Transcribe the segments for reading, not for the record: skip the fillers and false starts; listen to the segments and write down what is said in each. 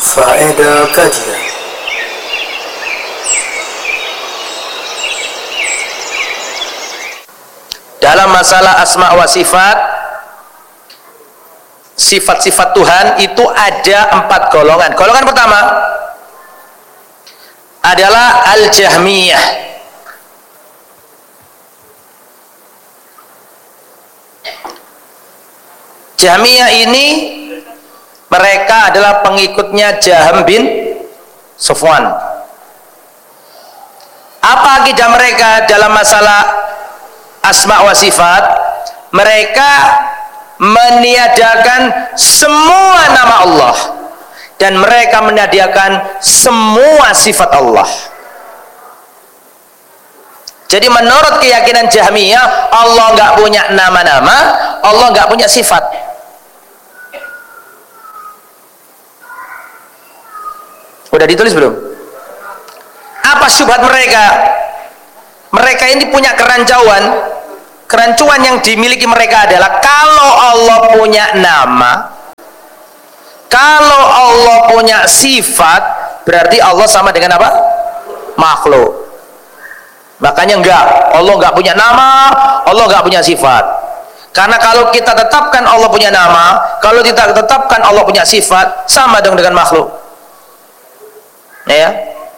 Faedah kajian. Dalam masalah asma wa sifat, sifat-sifat Tuhan itu ada 4 golongan. Golongan pertama adalah Al-Jahmiyah. Jahmiyah ini mereka adalah pengikutnya Jaham bin Safwan. Apa akidah mereka dalam masalah asma wa sifat? Mereka meniadakan semua nama Allah dan mereka meniadakan semua sifat Allah. Jadi menurut keyakinan Jahmiyah, Allah nggak punya nama-nama, Allah nggak punya sifat. Udah ditulis belum? Apa syubhat mereka? Mereka ini punya kerancuan yang dimiliki mereka adalah kalau Allah punya nama, kalau Allah punya sifat, berarti Allah sama dengan apa? Makhluk. Makanya Allah nggak punya nama, Allah nggak punya sifat. Karena kalau kita tetapkan Allah punya nama, kalau kita tetapkan Allah punya sifat, sama dong dengan makhluk. Ya.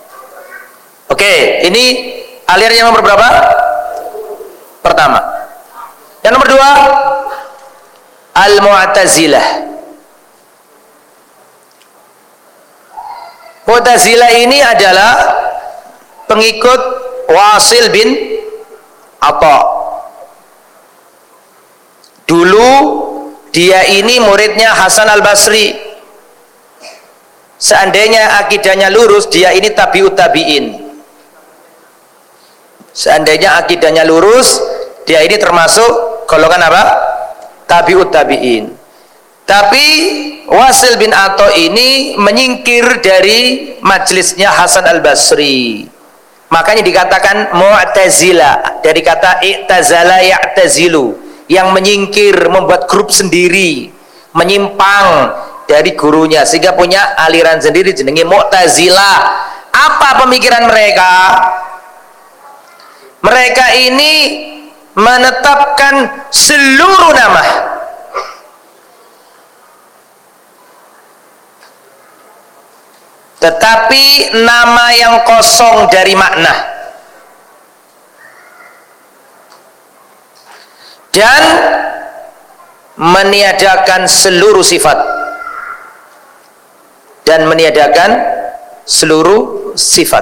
Oke, ini aliran yang nomor berapa? Pertama. Yang nomor 2, Al-Mu'tazilah. Mu'tazilah ini adalah pengikut Wasil bin Atha. Dulu dia ini muridnya Hasan Al-Basri. Seandainya akidahnya lurus, dia ini tabi'ut tabi'in. Seandainya akidahnya lurus, dia ini termasuk golongan apa? Tabi'ut tabi'in. Tapi Wasil bin Atha ini menyingkir dari majelisnya Hasan Al-Basri. Makanya dikatakan Mu'tazilah, dari kata i'tazala ya'tazilu, yang menyingkir, membuat grup sendiri, menyimpang dari gurunya sehingga punya aliran sendiri jenenge Mu'tazilah. Apa pemikiran mereka? Mereka ini menetapkan seluruh nama, tetapi nama yang kosong dari makna, dan meniadakan seluruh sifat dan meniadakan seluruh sifat.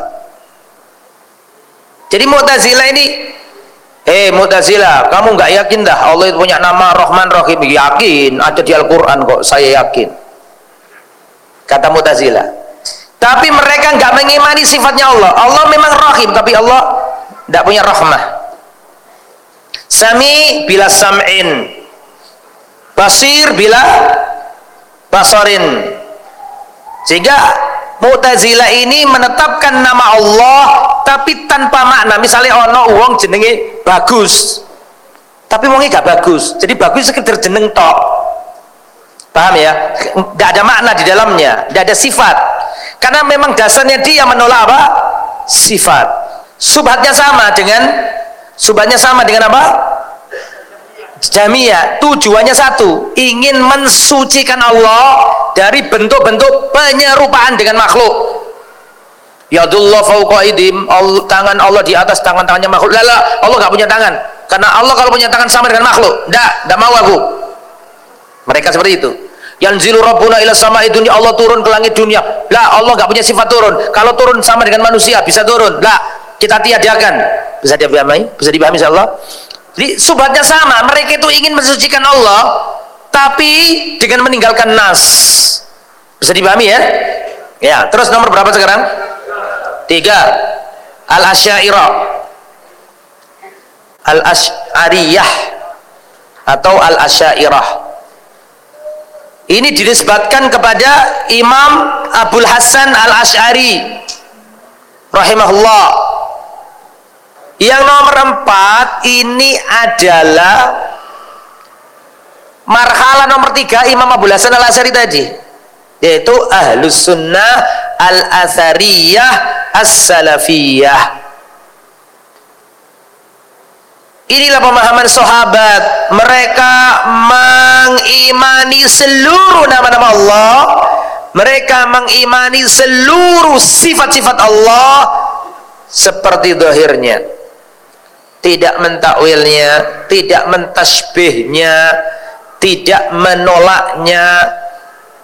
Jadi Mu'tazilah ini, Mu'tazilah, kamu nggak yakin dah Allah itu punya nama Rahman Rahim? Yakin, ada di Al-Quran kok, saya yakin, kata Mu'tazilah. Tapi mereka nggak mengimani sifatnya Allah. Allah memang Rahim, tapi Allah nggak punya rahmah. Sami bila sam'in, basir bila basarin. Sehingga Mu'tazilah ini menetapkan nama Allah tapi tanpa makna. Misalnya ono wong jenenge bagus, tapi wongnya gak bagus, jadi bagus sekedar jeneng tok. Paham ya? Gak ada makna di dalamnya, gak ada sifat. Karena memang dasarnya dia menolak apa? Sifat. Subhatnya sama dengan apa? Jahmiyah. Tujuannya satu, ingin mensucikan Allah dari bentuk-bentuk penyerupaan dengan makhluk. Yadullah fauqa aidim, tangan Allah di atas tangan-tangannya makhluk. Lala, Allah gak punya tangan. Karena Allah kalau punya tangan sama dengan makhluk. Nggak mau aku. Mereka seperti itu. Yanzilu rabbuna ila sama'i dunya, Allah turun ke langit dunia. Lah, Allah gak punya sifat turun. Kalau turun sama dengan manusia, bisa turun. Lah, kita tiadakan. Bisa dipahami? Bisa dipahami insyaallah? Jadi subhatnya sama, mereka itu ingin mensucikan Allah tapi dengan meninggalkan nas. Bisa dipahami ya? Ya, terus nomor berapa sekarang? 3. Al-Asy'ariyah. Al-Asy'ariyah atau Al-Asy'ariyah. Ini dinisbatkan kepada Imam Abul Hasan Al-Asy'ari rahimahullah. Yang nomor 4 ini adalah marhalah nomor 3 Imam Abul Hasan Al-Asy'ari tadi. yaitu Ahlus Sunnah Al-Athariyah As-Salafiyah. Inilah pemahaman sahabat. Mereka mengimani seluruh nama-nama Allah, mereka mengimani seluruh sifat-sifat Allah seperti zahirnya, tidak mentakwilnya, tidak mentasbihnya, tidak menolaknya,